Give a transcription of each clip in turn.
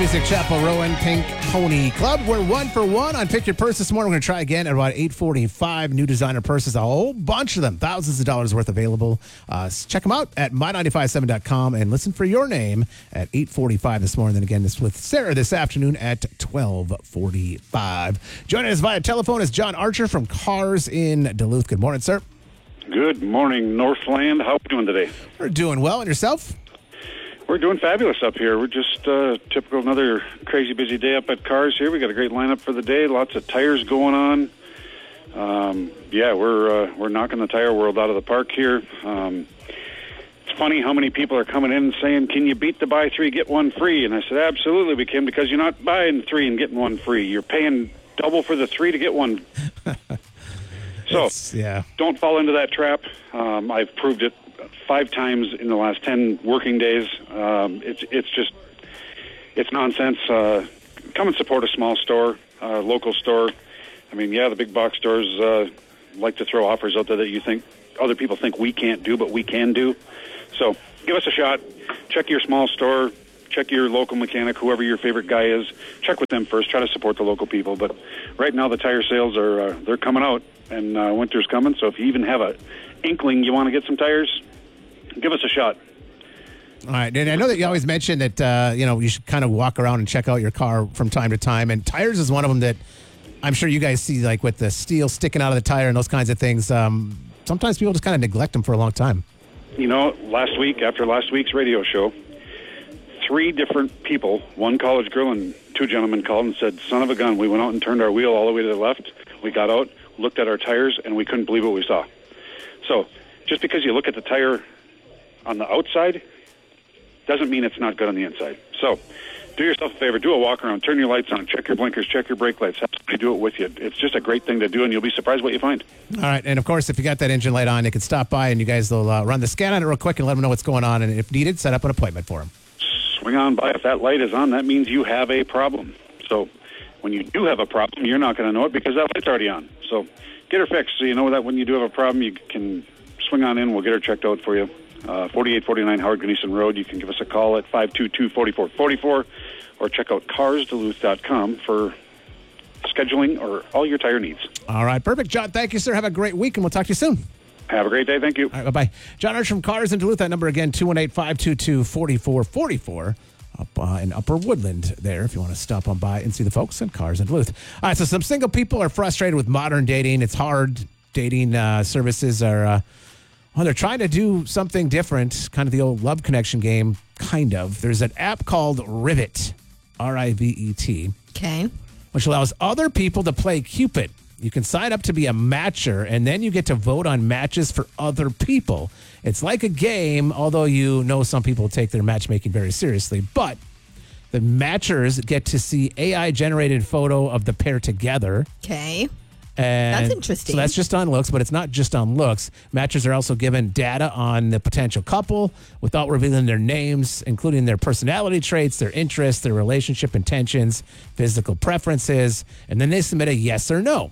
Music Chapel Rowan Pink Pony Club. We're 1 for 1 on Pick Your Purse this morning. We're going to try again at about 8:45. New designer purses, a whole bunch of them, thousands of dollars worth available. Check them out at my957.com and listen for your name at 8:45 this morning. Then again, this with Sarah this afternoon at 12:45. Joining us via telephone is John Archer from Cars in Duluth. Good morning, sir. Good morning, Northland. How are we doing today? We're doing well. And yourself? We're doing fabulous up here. We're just typical another crazy busy day up at Cars here. We got a great lineup for the day. Lots of tires going on. We're knocking the tire world out of the park here. It's funny how many people are coming in and saying, "Can you beat the buy three get one free?" And I said, "Absolutely, we can, because you're not buying three and getting one free. You're paying double for the three to get one." So don't fall into that trap. I've proved it 5 times in the last 10 working days. It's nonsense. Come and support a small store, local store. I mean, the big box stores like to throw offers out there that you think other people think we can't do, but we can do. So give us a shot. Check your small store. Check your local mechanic, whoever your favorite guy is. Check with them first. Try to support the local people. But right now the tire sales they're coming out, and winter's coming. So if you even have a inkling you want to get some tires, give us a shot. All right. And I know that you always mention that, you should kind of walk around and check out your car from time to time. And tires is one of them that I'm sure you guys see, like with the steel sticking out of the tire and those kinds of things. Sometimes people just kind of neglect them for a long time. After last week's radio show, 3 different people, 1 college girl and 2 gentlemen, called and said, "Son of a gun, we went out and turned our wheel all the way to the left. We got out, looked at our tires, and we couldn't believe what we saw." So just because you look at the tire on the outside doesn't mean it's not good on the inside. So do yourself a favor, do a walk around, turn your lights on, check your blinkers, check your brake lights, have somebody do it with you. It's just a great thing to do, and you'll be surprised what you find. All right. And of course, if you got that engine light on, they can stop by and you guys will run the scan on it real quick and let them know what's going on. And if needed, set up an appointment for them. Swing on by. If that light is on, that means you have a problem. So when you do have a problem, you're not going to know it because that light's already on. So get her fixed so you know that when you do have a problem, you can swing on in. We'll get her checked out for you. 4849 Howard Gneeson Road. You can give us a call at 522-4444 or check out carsduluth.com for scheduling or all your tire needs. All right. Perfect. John, thank you, sir. Have a great week, and we'll talk to you soon. Have a great day. Thank you. All right, bye-bye. John Archer from Cars in Duluth. That number again, 218-522-4444. Up in Upper Woodland there, if you want to stop on by and see the folks in Cars in Duluth. All right, so some single people are frustrated with modern dating. It's hard. Dating services are, they're trying to do something different, kind of the old love connection game, kind of. There's an app called Rivet, R-I-V-E-T. Okay. Which allows other people to play Cupid. You can sign up to be a matcher, and then you get to vote on matches for other people. It's like a game, although you know some people take their matchmaking very seriously. But the matchers get to see AI-generated photo of the pair together. Okay. And that's interesting. So that's just on looks, but it's not just on looks. Matchers are also given data on the potential couple without revealing their names, including their personality traits, their interests, their relationship intentions, physical preferences, and then they submit a yes or no.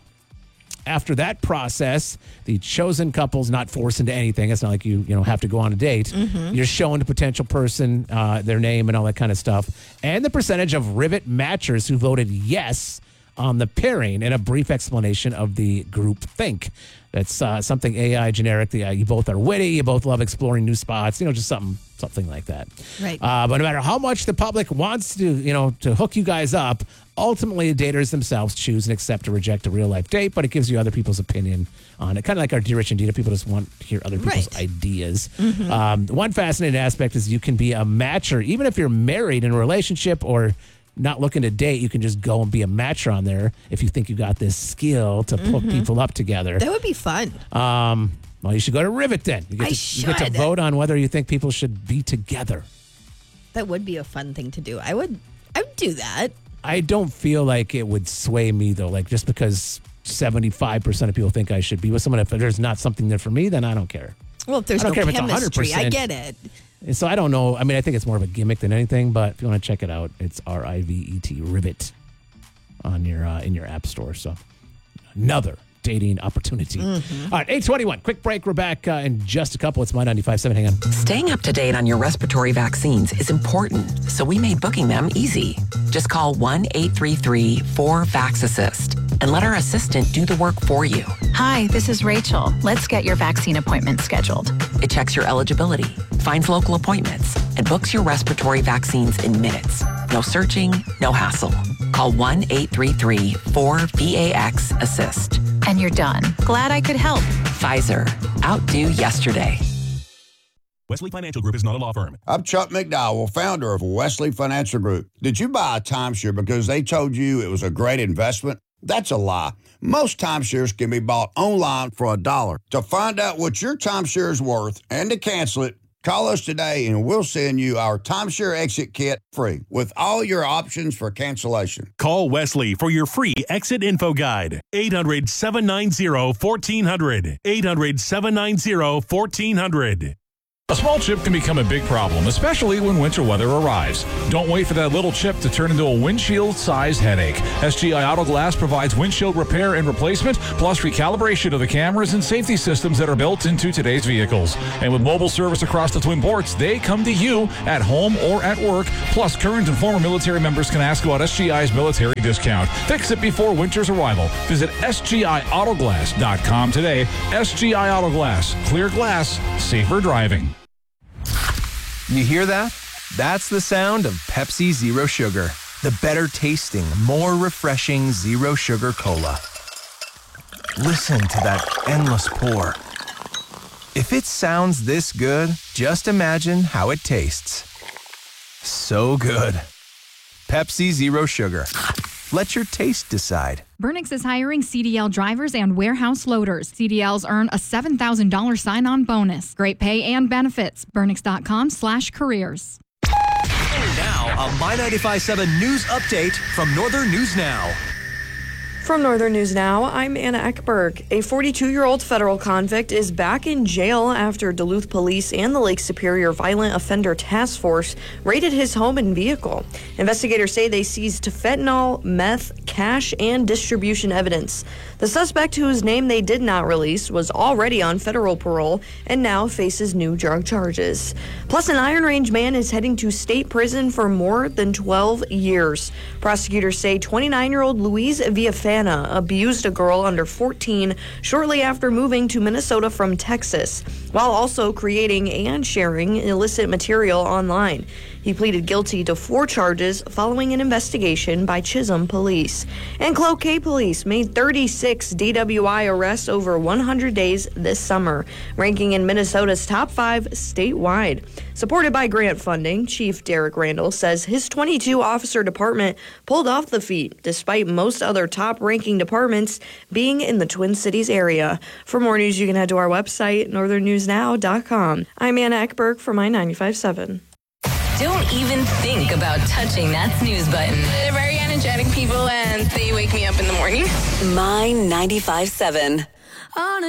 After that process, the chosen couple's not forced into anything. It's not like you have to go on a date. Mm-hmm. You're showing the potential person their name and all that kind of stuff. And the percentage of Rivet matchers who voted yes on the pairing and a brief explanation of the group think. That's something AI generic. You both are witty. You both love exploring new spots. Just something like that. Right. But no matter how much the public wants to hook you guys up, ultimately the daters themselves choose and accept or reject a real life date. But it gives you other people's opinion on it. Kind of like our Dear Rich and Dita. People just want to hear other people's ideas. Mm-hmm. One fascinating aspect is you can be a matcher, even if you're married in a relationship or not looking to date. You can just go and be a matcher on there if you think you got this skill to put people up together. That would be fun. Well, you should go to Rivet then. You get to vote on whether you think people should be together. That would be a fun thing to do. I would do that. I don't feel like it would sway me, though. Like, just because 75% of people think I should be with someone, if there's not something there for me, then I don't care. Well, if there's no chemistry, I get it. And so I don't know. I mean, I think it's more of a gimmick than anything, but if you want to check it out, it's Rivet, Rivet on your in your app store. So another dating opportunity. All right, 8:21. Quick break. We're back in just a couple. It's My 95.7. Hang on. Staying up to date on your respiratory vaccines is important, so we made booking them easy. Just call 1-833-4VAX-ASSIST and let our assistant do the work for you. Hi, this is Rachel. Let's get your vaccine appointment scheduled. It checks your eligibility, finds local appointments, and books your respiratory vaccines in minutes. No searching, no hassle. Call 1-833-4VAX-ASSIST. And you're done. Glad I could help. Pfizer. Outdo yesterday. Wesley Financial Group is not a law firm. I'm Chuck McDowell, founder of Wesley Financial Group. Did you buy a timeshare because they told you it was a great investment? That's a lie. Most timeshares can be bought online for $1. To find out what your timeshare is worth and to cancel it, call us today and we'll send you our timeshare exit kit free with all your options for cancellation. Call Wesley for your free exit info guide. 800-790-1400. 800-790-1400. A small chip can become a big problem, especially when winter weather arrives. Don't wait for that little chip to turn into a windshield-sized headache. SGI Auto Glass provides windshield repair and replacement, plus recalibration of the cameras and safety systems that are built into today's vehicles. And with mobile service across the Twin Ports, they come to you at home or at work. Plus, current and former military members can ask about SGI's military discount. Fix it before winter's arrival. Visit SGIAutoglass.com today. SGI Auto Glass. Clear glass, safer driving. You hear that? That's the sound of Pepsi Zero Sugar. The better tasting, more refreshing Zero Sugar Cola. Listen to that endless pour. If it sounds this good, just imagine how it tastes. So good. Pepsi Zero Sugar. Let your taste decide. Burnix is hiring CDL drivers and warehouse loaders. CDLs earn a $7,000 sign-on bonus. Great pay and benefits. Burnix.com/careers. And now, a My 95.7 News Update from Northern News Now. From Northern News Now, I'm Anna Eckberg. A 42-year-old federal convict is back in jail after Duluth Police and the Lake Superior Violent Offender Task Force raided his home and vehicle. Investigators say they seized fentanyl, meth, cash, and distribution evidence. The suspect, whose name they did not release, was already on federal parole and now faces new drug charges. Plus, an Iron Range man is heading to state prison for more than 12 years. Prosecutors say 29-year-old Louise Villafana abused a girl under 14 shortly after moving to Minnesota from Texas, while also creating and sharing illicit material online. He pleaded guilty to 4 charges following an investigation by Chisholm Police. And Cloquet Police made 36 DWI arrests over 100 days this summer, ranking in Minnesota's top 5 statewide. Supported by grant funding, Chief Derek Randall says his 22-officer department pulled off the feat, despite most other top-ranking departments being in the Twin Cities area. For more news, you can head to our website, northernnewsnow.com. I'm Anna Eckberg for My 95.7. Don't even think about touching that snooze button. They're very energetic people, and they wake me up in the morning. My 95.7.